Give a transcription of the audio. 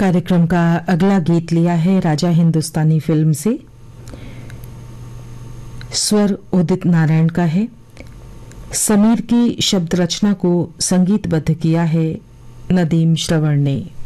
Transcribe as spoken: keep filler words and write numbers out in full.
कार्यक्रम का अगला गीत लिया है राजा हिंदुस्तानी फिल्म से। स्वर उदित नारायण का है। समीर की शब्द रचना को संगीतबद्ध किया है नदीम श्रवण ने।